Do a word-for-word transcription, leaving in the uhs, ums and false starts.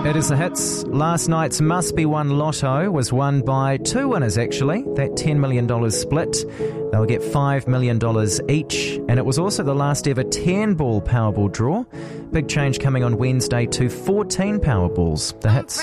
It is the hits. Last night's Must Be One Lotto was won by two winners, actually. That ten million dollars split. They'll get five million dollars each. And it was also the last ever ten-ball Powerball draw. Big change coming on Wednesday to fourteen Powerballs. The hits.